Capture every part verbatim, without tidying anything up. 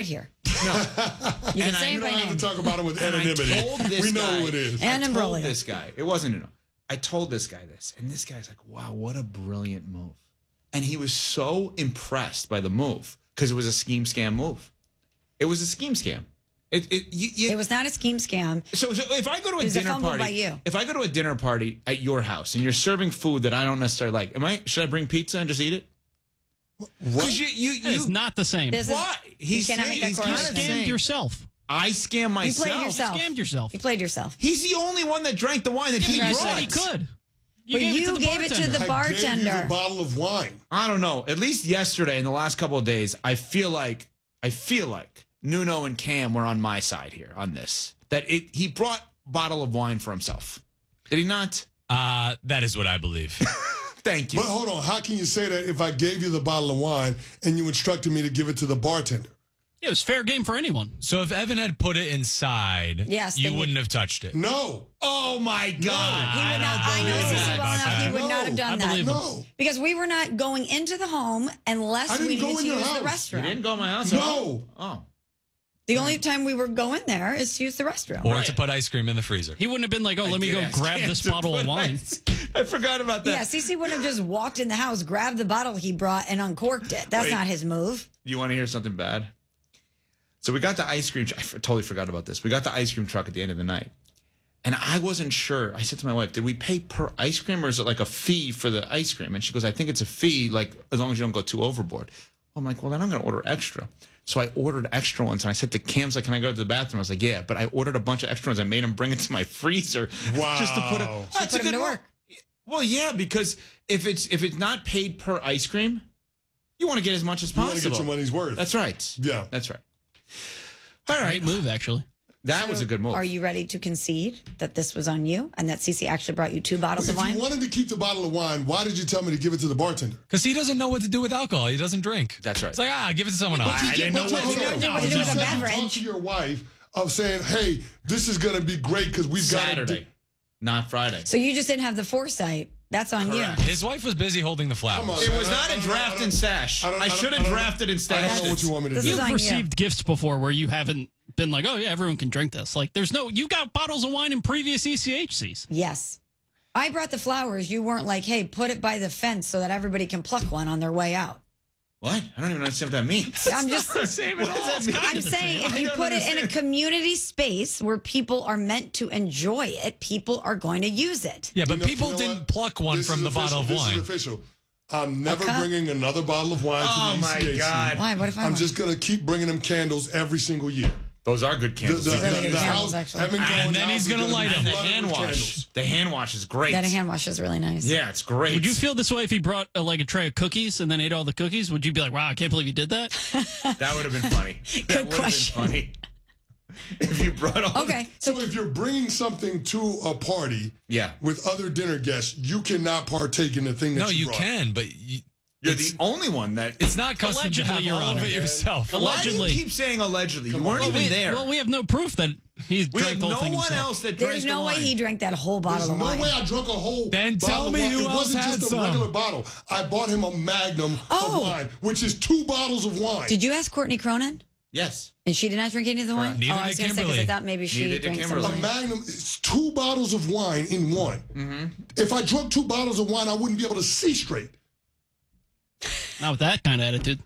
here. No. You can And say I- it you by don't have name. to talk about it with And I anonymity. told this We know guy- who it is. And I told Imbroglio. this guy. It wasn't enough. I told this guy this, and this guy's like, "Wow, what a brilliant move!" And he was so impressed by the move because it was a scheme scam move. It was a scheme scam. It it you, you, It was not a scheme scam. so, so if I go to a It was a dinner fumble party, by you. if I go to a dinner party at your house and you're serving food that I don't necessarily like, am I? Should I bring pizza and just eat it? What? Because you you you. It's not the same. This is- What? He's cannot saying, make that he's You kind of correlation. scammed saying, yourself. I scam You myself. played yourself. You scammed yourself. You played yourself. He's the only one that drank the wine that he You brought. said he could. But gave you the gave it to the bartender. I gave you the bartender. bottle of wine. I don't know. At least yesterday, in the last couple of days, I feel like I feel like Nuno and Cam were on my side here on this. That it he brought a bottle of wine for himself. Did he not? Uh, that is what I believe. Thank you. But hold on, how can you say that if I gave you the bottle of wine and you instructed me to give it to the bartender? It was fair game for anyone. So if Evan had put it inside, Yes, you then you- wouldn't have touched it. No, Oh my God! He would I not. don't I know believe Cece that well about enough. He that. would not have No. done I that believe him. no, because we were not going into the home unless I didn't we go needed in to your use the house. You restroom. didn't go to my house. no. Oh. The only time we were going there is to use the restroom. Or to put ice cream in the freezer. He wouldn't have been like, oh, let me did go ask grab Cam this to bottle of put wine. ice- I forgot about that. Yeah, Cece wouldn't have just walked in the house, grabbed the bottle he brought, and uncorked it. That's Wait. not his move. You want to hear something bad? So we got the ice cream. I f- totally forgot about this. We got the ice cream truck at the end of the night. And I wasn't sure. I said to my wife, did we pay per ice cream or is it like a fee for the ice cream? And she goes, I think it's a fee, like as long as you don't go too overboard. I'm like, well, then I'm going to order extra. So I ordered extra ones. And I said to Cam's like, can I go to the bathroom? I was like, yeah. But I ordered a bunch of extra ones. I made him bring it to my freezer. Wow. Just to put it. So That's put a 'em good to one. work. Well, yeah, because if it's if it's not paid per ice cream, you want to get as much as You want to possible. get your money's worth. That's right. Yeah. That's right. All right. Great move, actually. That was a good move. Are you ready to concede that this was on you and that Cece actually brought you two bottles If of wine? you wanted to keep the bottle of wine, why did you tell me to give it to the bartender? Because he doesn't know what to do with alcohol. He doesn't drink. That's right. It's like, ah, give it to someone else. I didn't know But what you- to hold on. do. What to You do with a said you beverage. talked to your wife of saying, hey, this is going to be great because we've got to Saturday, not Friday. So you just didn't have the foresight. That's on Correct. you. His wife was busy holding the flowers. Come on. It was I- not I a don't- draft I don't- and stash. I don't- I I don't- should I have don't- drafted and I don't stashed know what it. you want me to This do. is You've on you. received gifts before where you haven't been like, oh, yeah, everyone can drink this. Like, there's no, you got bottles of wine in previous E C H Cs. Yes. I brought the flowers. You weren't like, hey, put it by the fence so that everybody can pluck one on their way out. What? I don't even understand what that means. I'm just the same at all. I'm saying if I you don't put it in a understand. community space where people are meant to enjoy it, people are going to use it. Yeah, but You know- people you know didn't what? pluck one This from is the official. bottle of this wine. Is official. I'm never cup? bringing another bottle of wine Oh to the my E C H C. God. Why? What if I I'm want- just going to keep bringing them candles every single year. Those are good The, candles. the, These are the, really good the candles, house, actually. I've been And going then house he's is gonna gonna light be them. the flooded hand with wash. candles. The hand wash is great. That hand wash is really nice. Yeah, it's great. Would you feel this way if he brought uh, like a tray of cookies and then ate all the cookies? Would you be like, wow, I can't believe you did that? That would have been funny. That Good would have been question. funny. If you brought all Okay. So if you're bringing something to a party Yeah. with other dinner guests, you cannot partake in the thing that No, you you brought. can, but you, You're it's, the only one that. it's not custom to Allegedly, have Your all of Honor. it yourself. Why do Allegedly. you keep saying allegedly? You Come weren't on. even we, there. Well, we have no proof that he we drank have the whole no thing one himself. else that drank There's the no way wine. he drank that whole bottle There's of no wine. way I drunk a whole Then bottle tell of me wine. who It else wasn't had just some. a regular bottle. I bought him a magnum Oh. of wine, which is two bottles of wine. Did you ask Courtney Cronin? Yes. And she did not drink any of the wine? Neither oh, I was did going to say, because I Kimberly. thought maybe she Neither did drank some Kimberly. a wine. magnum is two bottles of wine in one. Mm-hmm. If I drunk two bottles of wine, I wouldn't be able to see straight. Not with that kind of attitude.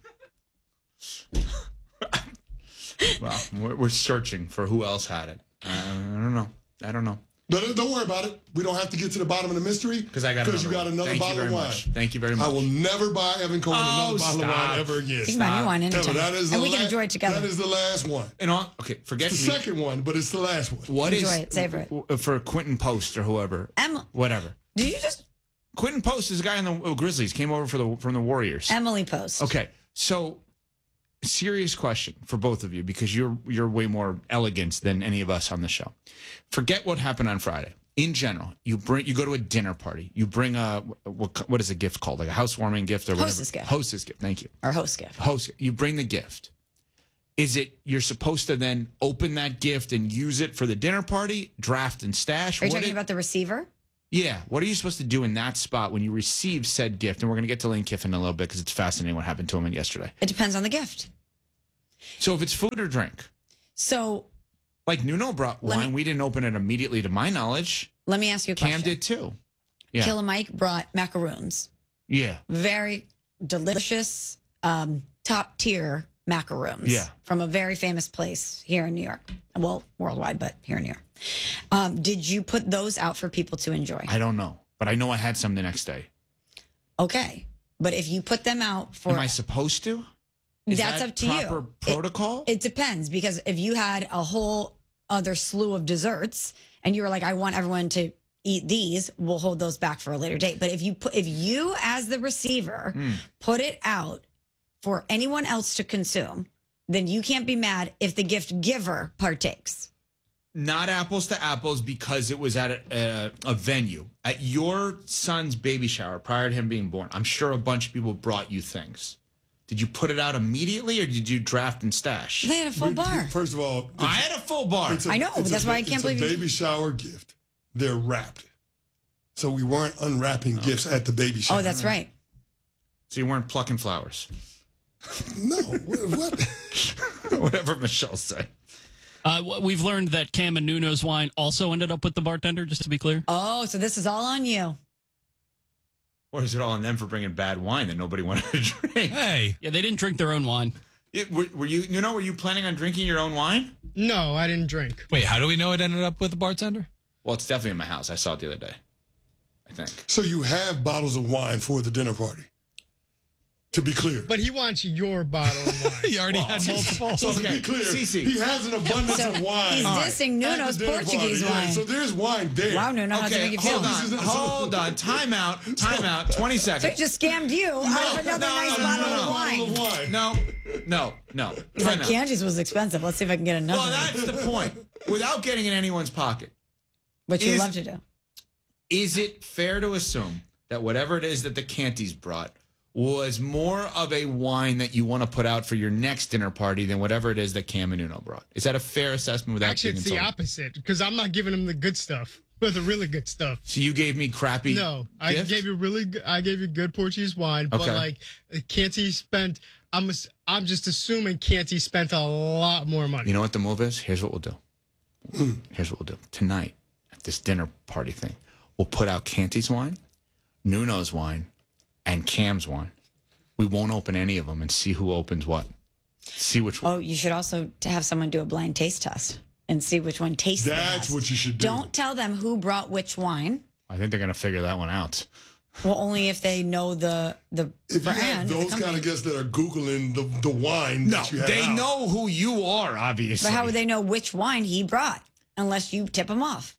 Well, we're, we're searching for who else had it. Uh, I don't know. I don't know. But don't worry about it. We don't have to get to the bottom of the mystery Because I got because you another got one. another Thank you bottle very of wine. much. Thank you very much. I will never buy Evan Cohen Oh, another bottle of stop. wine ever again. You can buy new wine Ever, anytime. that is the And we can la- enjoy it together. That is the last one. And all, okay, forget It's me. the second one, but it's the last one. What is Enjoy it, savor it. w- for Quentin Post or whoever? Em- Whatever. Did you just... Quentin Post is a guy in the uh, Grizzlies. Came over for the from the Warriors. Emily Post. Okay, so serious question for both of you because you're you're way more elegant than any of us on the show. Forget what happened on Friday. In general, you bring you go to a dinner party. You bring a what, what is a gift called? Like a housewarming gift or whatever. Hostess gift. Hostess gift. Thank you. Or host gift. Host. You bring the gift. Is it you're supposed to then open that gift and use it for the dinner party, draft and stash? Are you What talking it- about the receiver? Yeah. What are you supposed to do in that spot when you receive said gift? And we're going to get to Lane Kiffin in a little bit because it's fascinating what happened to him yesterday. It depends on the gift. So if it's food or drink, So like Nuno brought Let wine, me- we didn't open it immediately to my knowledge. let me ask you a question. Cam did too. Yeah. Killer Mike brought macaroons. Yeah. Very delicious, um, top tier macaroons. Yeah. From a very famous place here in New York. Well, worldwide, but here in New York. Um, did you put those out for people to enjoy? I don't know, but I know I had some the next day. Okay. But if you put them out for Am I supposed to? Is That's that up to proper you. protocol? It depends, because if you had a whole other slew of desserts and you were like, I want everyone to eat these, we'll hold those back for a later date. But if you put, if you as the receiver Mm. put it out for anyone else to consume, then you can't be mad if the gift giver partakes. Not apples to apples, because it was at a, a, a venue. At your son's baby shower prior to him being born, I'm sure a bunch of people brought you things. Did you put it out immediately, or did you draft and stash? They had a full bar. First of all, I had a full bar. it's a- I know, it's that's a, why I can't it's believe a you- baby shower gift. They're wrapped, so we weren't unwrapping gifts at the baby shower. Oh, that's right. So you weren't plucking flowers. No, what? what? Whatever Michelle said. Uh, w- we've learned that Cam and Nuno's wine also ended up with the bartender, just to be clear. Oh, so this is all on you. Or is it all on them for bringing bad wine that nobody wanted to drink? Hey, Yeah, they didn't drink their own wine. It, were, were you, you know, were you planning on drinking your own wine? No, I didn't drink. wait, how do we know it ended up with the bartender? Well, it's definitely in my house. I saw it the other day, I think. So you have bottles of wine for the dinner party. To be clear. But he wants your bottle of wine. He already had multiple. So to Okay, be clear, Cece. he has an abundance So of wine. he's dissing at the Nuno's dinner Portuguese party. Yeah, wine. so there's wine there. Wow, Nuno, how's it Okay, make you feel? hold on, This is- hold on. Time out, time out. twenty So he seconds. just scammed you out of another no, nice no, bottle no, of no. wine. Bottle of wine. No, no, no. He's like, Time out. Candy's was expensive. Let's see if I can get another Well, one. that's the point. Without getting in anyone's pocket, Which you is- love to do. is it fair to assume that whatever it is that the Canties brought was more of a wine that you want to put out for your next dinner party than whatever it is that Cam and Uno brought? Is that a fair assessment without Actually, being it's the insulting? opposite because I'm not giving him the good stuff, but the really good stuff. So you gave me crappy. No, I gift? gave you really. Good, I gave you good Portuguese wine, but Okay. like Canty spent. I'm. ass- I'm just assuming Canty spent a lot more money. You know what the move is? Here's what we'll do. Here's what we'll do. Tonight, at this dinner party thing, we'll put out Canty's wine, Nuno's wine, and Cam's wine. We won't open any of them and see who opens what. See which one. Oh, you should also to have someone do a blind taste test and see which one tastes the That's best. what you should do. Don't tell them who brought which wine. I think they're going to figure that one out. Well, only if they know the the If you have brand. the those kind company. of guests that are Googling the, the wine No, that you have they out. know who you are, obviously. But how would they know which wine he brought unless you tip them off?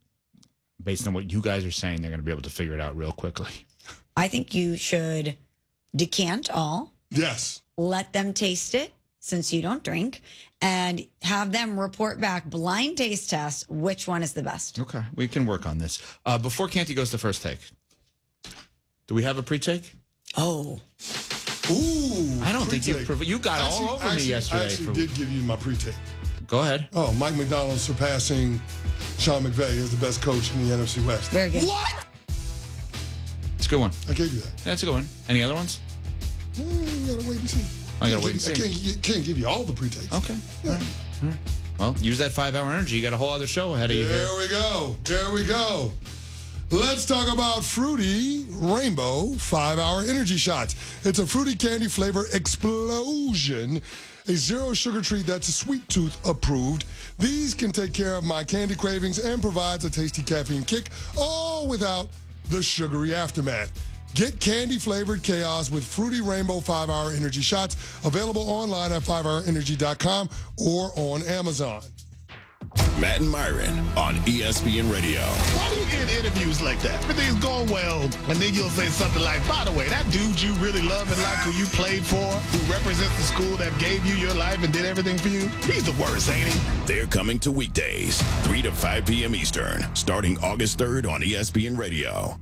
Based on what you guys are saying, they're going to be able to figure it out real quickly. I think you should decant all, Yes. let them taste it since you don't drink, and have them report back blind taste test which one is the best. Okay, we can work on this. Uh, before Canty goes to first take, do we have a pre-take? Oh, Ooh. I don't think you pre-take. prov- you got all Actually- over me actually- yesterday I actually for- did give you my pre-take. Go ahead. Oh, Mike McDonald surpassing Sean McVay as the best coach in the N F C West. very good. What? It's a good one. I gave you that. That's a good one. Any other ones? Mm, you gotta wait and see. I gotta Can't wait give- and I can't, gi- can't give you all the pre-takes. Okay. Yeah. Well, use that five-hour energy. You got a whole other show ahead of you here. There we go. There we go. Let's talk about Fruity Rainbow five-hour energy shots. It's a fruity candy flavor explosion, a zero sugar treat that's sweet tooth approved. These can take care of my candy cravings and provides a tasty caffeine kick, all without the sugary aftermath. Get candy-flavored chaos with Fruity Rainbow five-hour energy shots, available online at five hour energy dot com or on Amazon. Matt and Myron on E S P N Radio. Why do you get interviews like that? Everything's going well, and then you'll say something like, by the way, that dude you really love and like who you played for, who represents the school that gave you your life and did everything for you, he's the worst, ain't he? They're coming to weekdays, three to five p.m. Eastern, starting August third on E S P N Radio.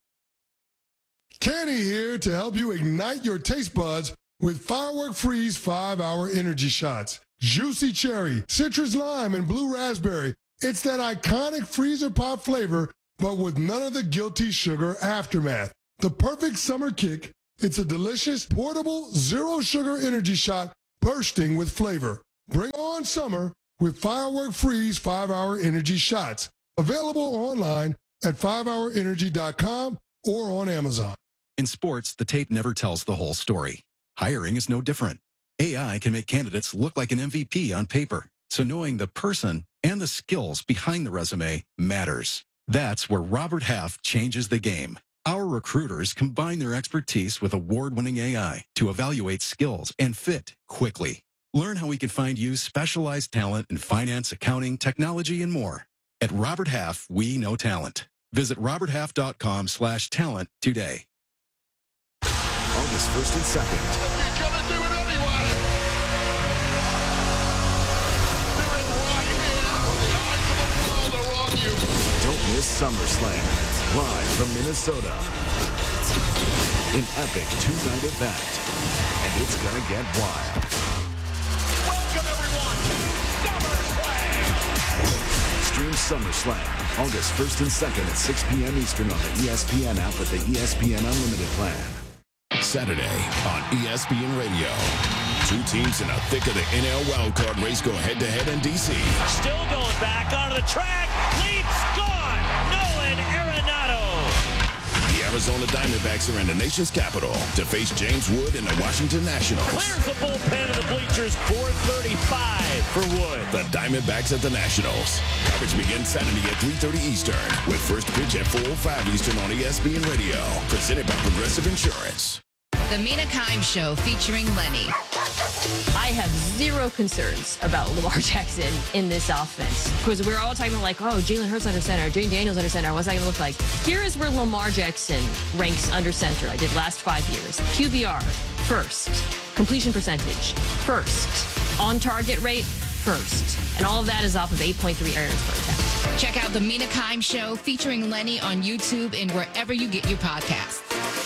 Kenny here to help you ignite your taste buds with Firework Freeze five-hour energy shots. Juicy cherry, citrus lime, and blue raspberry. It's that iconic freezer pop flavor, but with none of the guilty sugar aftermath. The perfect summer kick. It's a delicious, portable, zero sugar energy shot bursting with flavor. Bring on summer with Firework Freeze five hour Energy Shots. Available online at five hour energy dot com or on Amazon. In sports, the tape never tells the whole story. Hiring is no different. A I can make candidates look like an M V P on paper, so knowing the person and the skills behind the resume matters. That's where Robert Half changes the game. Our recruiters combine their expertise with award-winning A I to evaluate skills and fit quickly. Learn how we can find you specialized talent in finance, accounting, technology, and more. At Robert Half, we know talent. Visit robert half dot com slash talent today. August first and second. You're gonna do it anyway. Do it right here. The eyes of the world are on you. Don't miss SummerSlam, live from Minnesota. An epic two-night event, and it's gonna get wild. Welcome, everyone. SummerSlam. Stream SummerSlam August first and second at six p.m. Eastern on the E S P N app with the E S P N Unlimited plan. Saturday on E S P N Radio. Two teams in the thick of the N L wildcard race go head-to-head in D C. Still going back onto the track. Leaps gone. Nolan Arenado. The Arizona Diamondbacks are in the nation's capital to face James Wood and the Washington Nationals. Clears the bullpen of the bleachers. four thirty-five for Wood. The Diamondbacks at the Nationals. Coverage begins Saturday at three thirty Eastern with first pitch at four oh five Eastern on E S P N Radio. Presented by Progressive Insurance. The Mina Kimes Show featuring Lenny. I have zero concerns about Lamar Jackson in this offense because we're all talking like, oh, Jalen Hurts under center, Jane Daniels under center. What's that going to look like? Here is where Lamar Jackson ranks under center. I did last five years. Q B R, first. Completion percentage, first. On target rate, first. And all of that is off of eight point three errors per attempt. Check out The Mina Kimes Show featuring Lenny on YouTube and wherever you get your podcasts.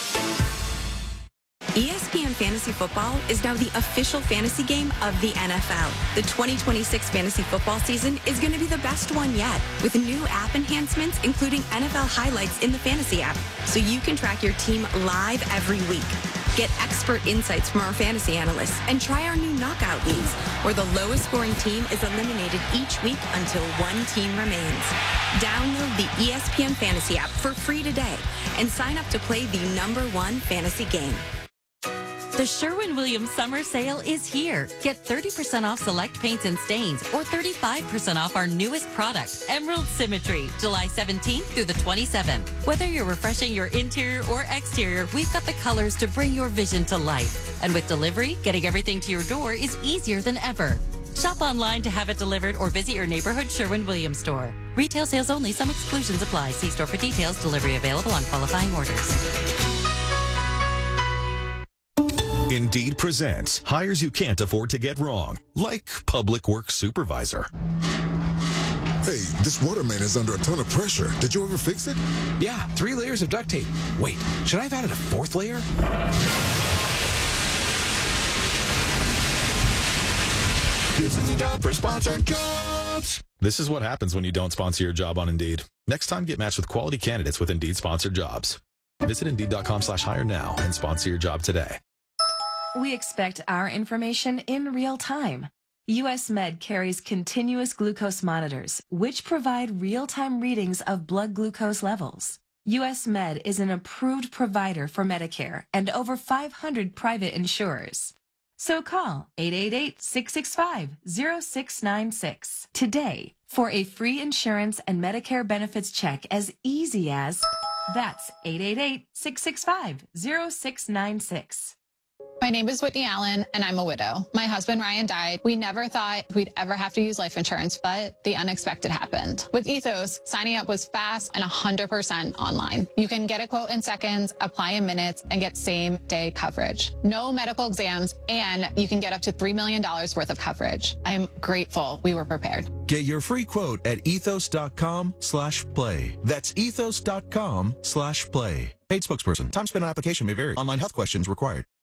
E S P N Fantasy Football is now the official fantasy game of the N F L. The twenty twenty-six fantasy football season is going to be the best one yet, with new app enhancements, including N F L highlights in the fantasy app, so you can track your team live every week. Get expert insights from our fantasy analysts and try our new knockout leagues, where the lowest scoring team is eliminated each week until one team remains. Download the E S P N Fantasy app for free today and sign up to play the number one fantasy game. The Sherwin-Williams summer sale is here. Get thirty percent off select paints and stains or thirty-five percent off our newest product, Emerald Symmetry, July seventeenth through the twenty-seventh. Whether you're refreshing your interior or exterior, we've got the colors to bring your vision to life. And with delivery, getting everything to your door is easier than ever. Shop online to have it delivered or visit your neighborhood Sherwin-Williams store. Retail sales only. Some exclusions apply. See store for details. Delivery available on qualifying orders. Indeed presents hires you can't afford to get wrong, like public works supervisor. Hey, this water main is under a ton of pressure. Did you ever fix it? Yeah, three layers of duct tape. Wait, should I have added a fourth layer? This is the job for sponsored jobs. This is what happens when you don't sponsor your job on Indeed. Next time, get matched with quality candidates with Indeed sponsored jobs. Visit Indeed.com slash hire now and sponsor your job today. We expect our information in real time. U S Med carries continuous glucose monitors, which provide real-time readings of blood glucose levels. U S Med is an approved provider for Medicare and over five hundred private insurers. So call eight eight eight, six six five, zero six nine six today for a free insurance and Medicare benefits check as easy as that's eight eight eight, six six five, zero six nine six. My name is Whitney Allen, and I'm a widow. My husband, Ryan, died. We never thought we'd ever have to use life insurance, but the unexpected happened. With Ethos, signing up was fast and one hundred percent online. You can get a quote in seconds, apply in minutes, and get same-day coverage. No medical exams, and you can get up to three million dollars worth of coverage. I'm grateful we were prepared. Get your free quote at ethos.com slash play. That's ethos.com slash play. Paid spokesperson. Time spent on application may vary. Online health questions required.